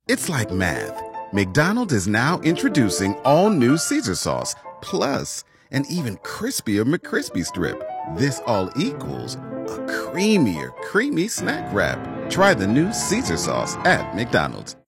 It's like math. McDonald's is now introducing all new Caesar sauce, plus an even crispier McCrispy strip. This all equals a creamier, creamy snack wrap. Try the new Caesar sauce at McDonald's.